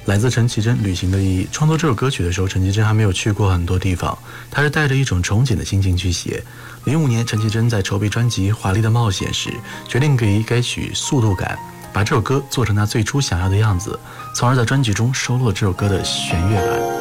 来自陈绮贞旅行的意义。创作这首歌曲的时候，陈绮贞还没有去过很多地方，她是带着一种憧憬的心情去写。05年，陈绮贞在筹备专辑《华丽的冒险》时，决定给该曲速度感，把这首歌做成她最初想要的样子，从而在专辑中收录了这首歌的弦乐版。